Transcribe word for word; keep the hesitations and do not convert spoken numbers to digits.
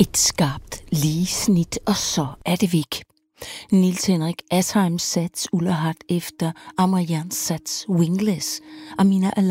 Et skarpt lige snit, og så er det væk. Niels Henrik Asheims sats Ullahardt efter Amriyans sats Wingless. Amina